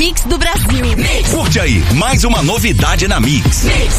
Mix do Brasil. Curte aí, mais uma novidade na Mix.